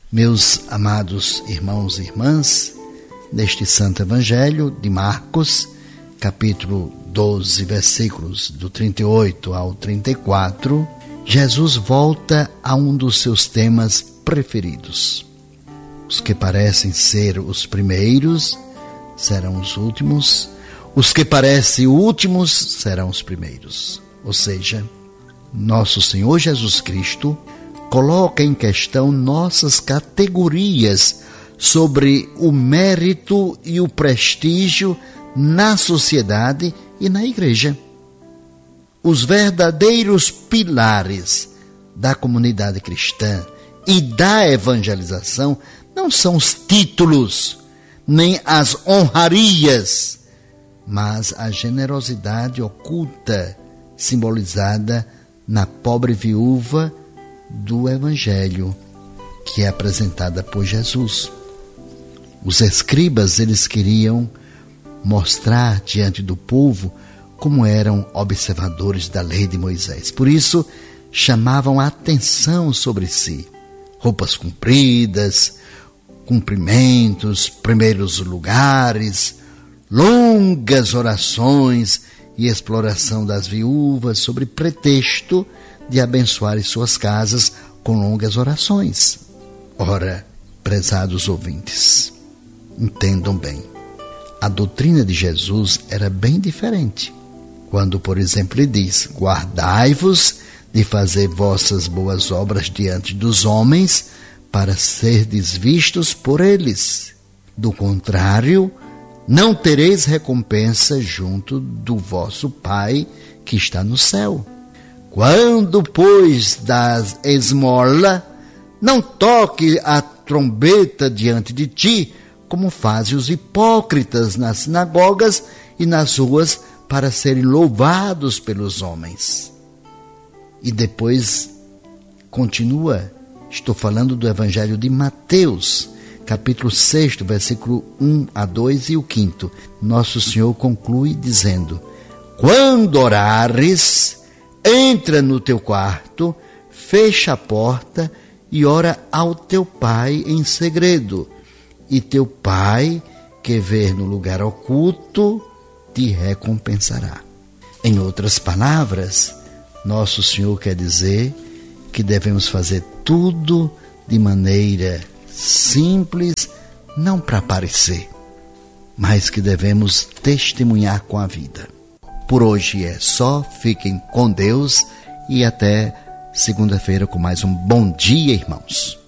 Meus amados irmãos e irmãs, neste Santo Evangelho de Marcos, capítulo 12, versículos do 38 ao 34, Jesus volta a um dos seus temas preferidos. Os que parecem ser os primeiros serão os últimos, os que parecem últimos serão os primeiros. Ou seja, nosso Senhor Jesus Cristo coloca em questão nossas categorias sobre o mérito e o prestígio na sociedade e na igreja. Os verdadeiros pilares da comunidade cristã e da evangelização não são os títulos, nem as honrarias, mas a generosidade oculta, simbolizada na pobre viúva do Evangelho, que é apresentada por Jesus. Os escribas, eles queriam mostrar diante do povo como eram observadores da lei de Moisés. Por isso, chamavam a atenção sobre si. Roupas compridas, cumprimentos, primeiros lugares, longas orações e exploração das viúvas sobre pretexto de abençoarem suas casas com longas orações. Ora, prezados ouvintes, entendam bem, a doutrina de Jesus era bem diferente. Quando, por exemplo, ele diz: guardai-vos de fazer vossas boas obras diante dos homens, para serdes vistos por eles. Do contrário, não tereis recompensa junto do vosso Pai que está no céu. Quando, pois, das esmola, não toque a trombeta diante de ti, como fazem os hipócritas nas sinagogas e nas ruas, para serem louvados pelos homens. E depois continua, estou falando do Evangelho de Mateus, capítulo 6, versículo 1 a 2 e o 5. Nosso Senhor conclui dizendo: quando orares, entra no teu quarto, fecha a porta e ora ao teu Pai em segredo. E teu Pai, que vê no lugar oculto, te recompensará. Em outras palavras, nosso Senhor quer dizer que devemos fazer tudo de maneira simples, não para aparecer, mas que devemos testemunhar com a vida. Por hoje é só, fiquem com Deus e até segunda-feira com mais um Bom Dia, irmãos.